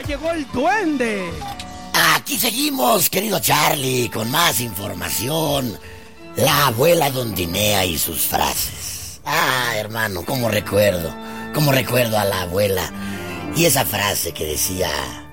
llegó el duende. Aquí seguimos, querido Charlie, con más información. La abuela Dondinea y sus frases. Hermano, cómo recuerdo a la abuela. Y esa frase que decía: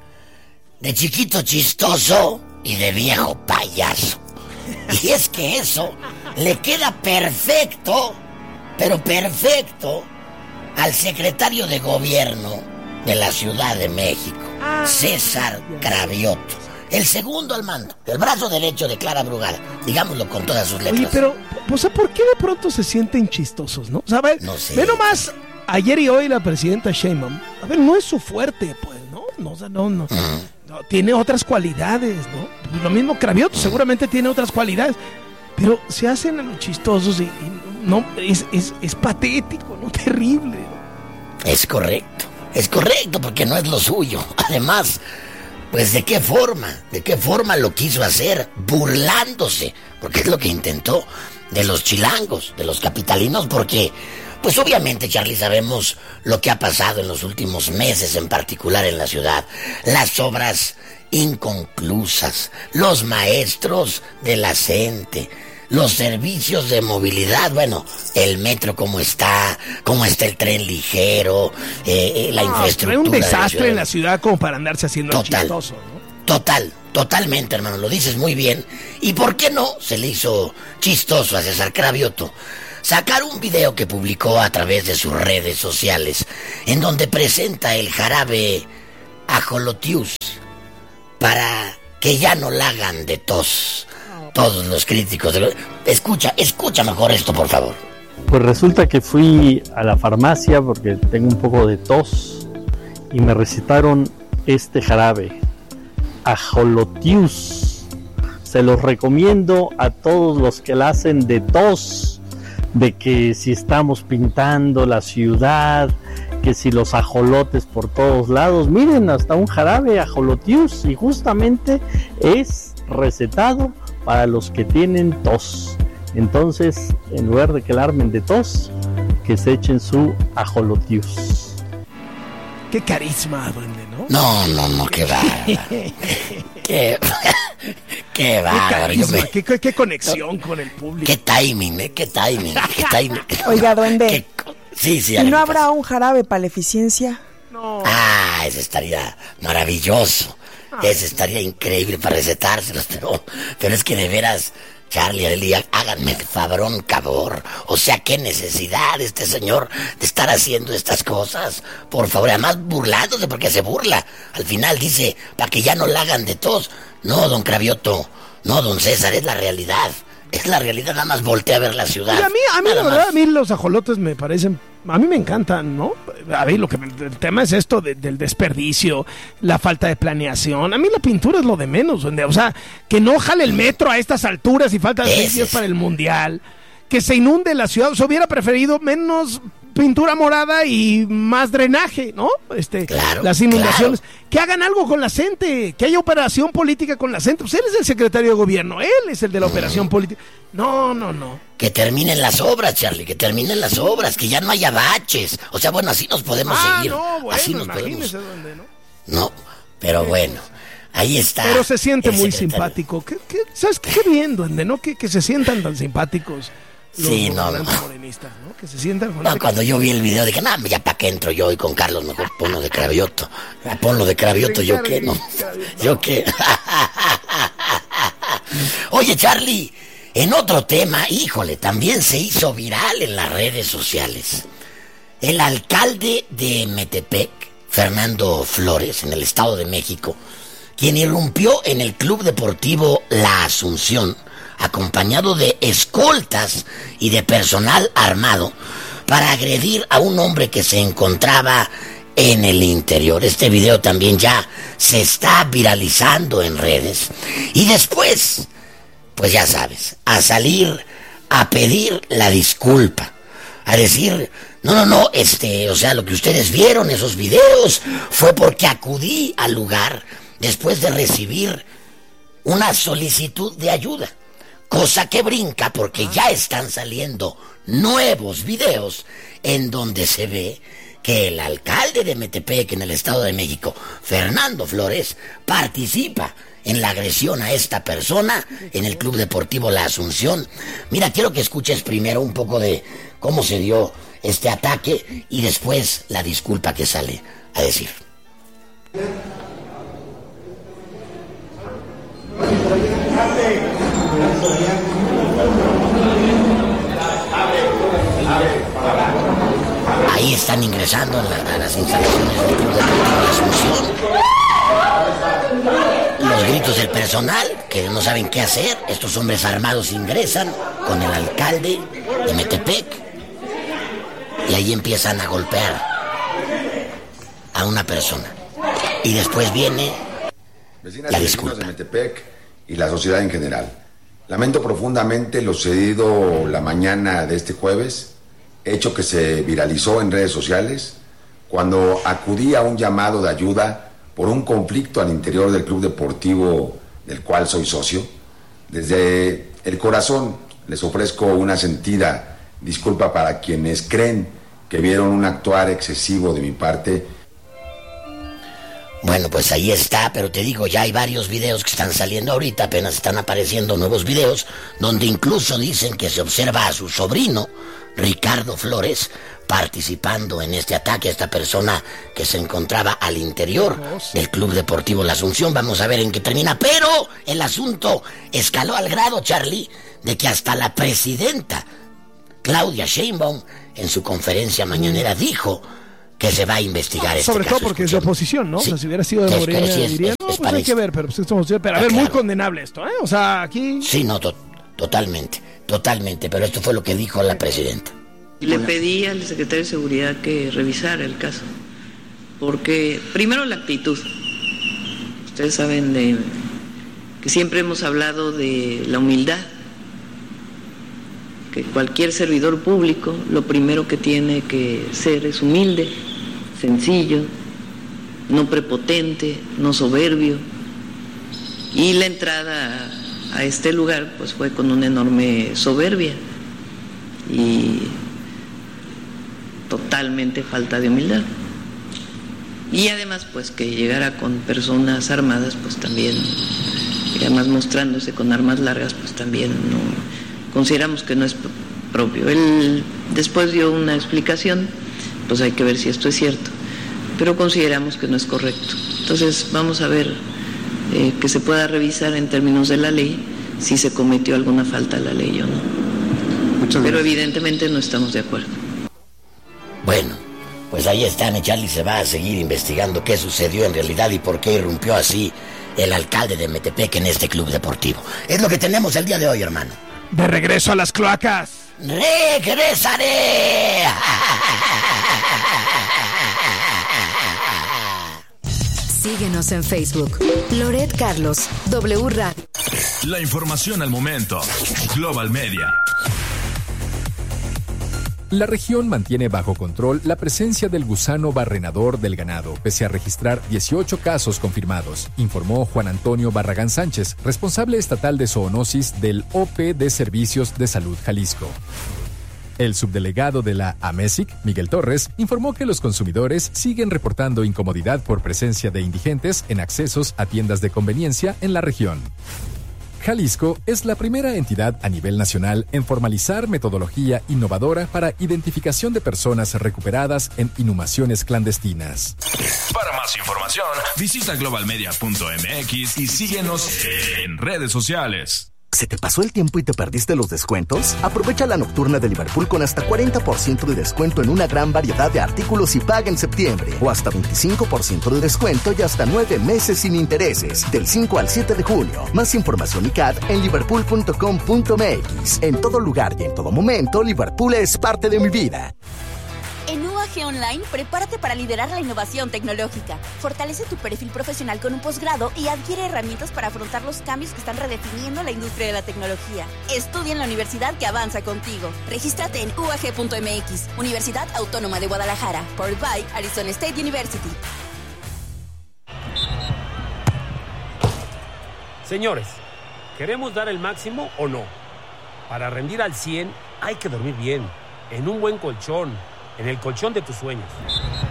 de chiquito chistoso y de viejo payaso. Y es que eso le queda perfecto, pero perfecto, al secretario de gobierno de la Ciudad de México, César Cravioto, el segundo al mando, el brazo derecho de Clara Brugada, digámoslo con todas sus letras. Oye, pero, o sea, ¿por qué de pronto se sienten chistosos, no? O sea, no sé. Ve nomás, ayer y hoy la presidenta Sheinbaum, a ver, no es su fuerte, pues, ¿no? No, tiene otras cualidades, ¿no? Lo mismo Cravioto, seguramente tiene otras cualidades, pero se hacen a los chistosos y no, es patético, ¿no? Terrible, ¿no? Es correcto, porque no es lo suyo. Además, pues ¿de qué forma lo quiso hacer? Burlándose, porque es lo que intentó, de los chilangos, de los capitalinos, porque pues obviamente, Charlie, sabemos lo que ha pasado en los últimos meses, en particular en la ciudad. Las obras inconclusas, los maestros de la CENTE, los servicios de movilidad, bueno, el metro cómo está el tren ligero, la infraestructura. Es un desastre en la ciudad como para andarse haciendo chistoso, ¿no? Totalmente, hermano, lo dices muy bien. ¿Y por qué no se le hizo chistoso a César Cravioto sacar un video que publicó a través de sus redes sociales, en donde presenta el jarabe Ajolotius para que ya no la hagan de tos todos los críticos? Escucha mejor esto, por favor. Pues resulta que fui a la farmacia porque tengo un poco de tos y me recetaron este jarabe Ajolotius. Se los recomiendo a todos los que la hacen de tos, de que si estamos pintando la ciudad, que si los ajolotes por todos lados, miren, hasta un jarabe Ajolotius, y justamente es recetado para los que tienen tos. Entonces, en lugar de que la armen de tos, que se echen su Ajolotius. Qué carisma, duende, ¿no? No, qué bárbaro. Qué bárbaro. Qué conexión con el público. Qué timing. Oiga, duende. Sí. ¿Y no habrá un jarabe para la eficiencia? No. Ese estaría maravilloso. Ese estaría increíble para recetárselos, pero es que de veras, Charlie, Arely, háganme el fabrón, cabor. O sea, qué necesidad este señor de estar haciendo estas cosas. Por favor, además burlándose, porque se burla. Al final dice, para que ya no la hagan de tos. No, don Cravioto, no, don César, es la realidad. Es la realidad, nada más voltea a ver la ciudad. Y a mí la verdad, a mí los ajolotes me parecen, a mí me encantan, ¿no? A mí el tema es esto del desperdicio, la falta de planeación. A mí la pintura es lo de menos, o sea, que no jale el metro a estas alturas y faltan 6 días para el mundial, que se inunde la ciudad. O sea, hubiera preferido menos pintura morada y más drenaje, ¿no? Claro, las inundaciones. Claro. Que hagan algo con la CENTE, que haya operación política con la CENTE. Pues él es el secretario de gobierno, él es el de la operación política. No. Que terminen las obras, Charlie, que terminen las obras, que ya no haya baches. O sea, bueno, así nos podemos seguir. No, bueno, así nos podemos. Dónde, ¿no? No, pero bueno, ahí está. Pero se siente muy simpático. ¿Sabes qué bien, duende, no? Que se sientan tan simpáticos. Sí, no. Morenistas, ¿no? Que se sientan con cuando yo vi el video dije, ya para qué entro yo y con Carlos, mejor ponlo de Cravioto. Ponlo de Cravioto, ¿yo qué? No, ¿yo qué? Oye, Charlie, en otro tema, híjole, también se hizo viral en las redes sociales. El alcalde de Metepec, Fernando Flores, en el Estado de México, quien irrumpió en el Club Deportivo La Asunción, acompañado de escoltas y de personal armado, para agredir a un hombre que se encontraba en el interior. Este video también ya se está viralizando en redes. Y después, pues ya sabes, a salir a pedir la disculpa, a decir, no, o sea, lo que ustedes vieron, esos videos, fue porque acudí al lugar después de recibir una solicitud de ayuda. Cosa que brinca porque ya están saliendo nuevos videos en donde se ve que el alcalde de Metepec en el Estado de México, Fernando Flores, participa en la agresión a esta persona en el Club Deportivo La Asunción. Mira, quiero que escuches primero un poco de cómo se dio este ataque y después la disculpa que sale a decir. Ahí están ingresando a las instalaciones del Club Deportivo La Asunción. Los gritos del personal, que no saben qué hacer. Estos hombres armados ingresan con el alcalde de Metepec y ahí empiezan a golpear a una persona. Y después viene la disculpa. De Metepec y la sociedad en general. Lamento profundamente lo sucedido la mañana de este jueves, hecho que se viralizó en redes sociales cuando acudí a un llamado de ayuda por un conflicto al interior del club deportivo del cual soy socio. Desde el corazón les ofrezco una sentida disculpa para quienes creen que vieron un actuar excesivo de mi parte. Bueno, pues ahí está, pero te digo, ya hay varios videos que están saliendo ahorita, apenas están apareciendo nuevos videos, donde incluso dicen que se observa a su sobrino, Ricardo Flores, participando en este ataque a esta persona que se encontraba al interior del Club Deportivo La Asunción. Vamos a ver en qué termina, pero el asunto escaló al grado, Charlie, de que hasta la presidenta Claudia Sheinbaum en su conferencia mañanera dijo que se va a investigar este sobre caso. Todo porque es de oposición, ¿no? Sí. O sea, si hubiera sido de Morena, diría, no, pues hay que ver, pero pues estamos... Pero a ver, claro. Muy condenable esto, ¿eh? O sea, aquí... Sí, no, totalmente, pero esto fue lo que dijo la presidenta. Le pedí al secretario de Seguridad que revisara el caso, porque primero la actitud. Ustedes saben que siempre hemos hablado de la humildad, que cualquier servidor público lo primero que tiene que ser es humilde, sencillo, no prepotente, no soberbio. Y la entrada a este lugar pues fue con una enorme soberbia y totalmente falta de humildad. Y además pues que llegara con personas armadas pues también, y además mostrándose con armas largas pues también no consideramos que no es propio. Él después dio una explicación, pues hay que ver si esto es cierto, pero consideramos que no es correcto. Entonces vamos a ver que se pueda revisar en términos de la ley si se cometió alguna falta a la ley o no. Pero evidentemente no estamos de acuerdo. Bueno, pues ahí está, Charlie se va a seguir investigando qué sucedió en realidad y por qué irrumpió así el alcalde de Metepec en este club deportivo. Es lo que tenemos el día de hoy, hermano. De regreso a las cloacas. ¡Regresaré! Síguenos en Facebook. Loret Carlos, W Radio. La información al momento. Global Media. La región mantiene bajo control la presencia del gusano barrenador del ganado, pese a registrar 18 casos confirmados, informó Juan Antonio Barragán Sánchez, responsable estatal de zoonosis del OP de Servicios de Salud Jalisco. El subdelegado de la AMESIC, Miguel Torres, informó que los consumidores siguen reportando incomodidad por presencia de indigentes en accesos a tiendas de conveniencia en la región. Jalisco es la primera entidad a nivel nacional en formalizar metodología innovadora para identificación de personas recuperadas en inhumaciones clandestinas. Para más información, visita globalmedia.mx y síguenos en redes sociales. ¿Se te pasó el tiempo y te perdiste los descuentos? Aprovecha la nocturna de Liverpool con hasta 40% de descuento en una gran variedad de artículos y paga en septiembre. O hasta 25% de descuento y hasta 9 meses sin intereses. Del 5 al 7 de junio. Más información y CAT en liverpool.com.mx. En todo lugar y en todo momento, Liverpool es parte de mi vida. En UAG Online, prepárate para liderar la innovación tecnológica. Fortalece tu perfil profesional con un posgrado y adquiere herramientas para afrontar los cambios que están redefiniendo la industria de la tecnología. Estudia en la universidad que avanza contigo. Regístrate en UAG.mx, Universidad Autónoma de Guadalajara, powered by Arizona State University. Señores, ¿queremos dar el máximo o no? Para rendir al 100 hay que dormir bien, en un buen colchón, en el colchón de tus sueños.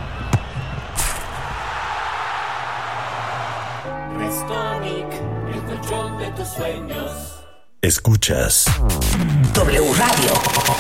Restonic, el colchón de tus sueños. Escuchas W Radio.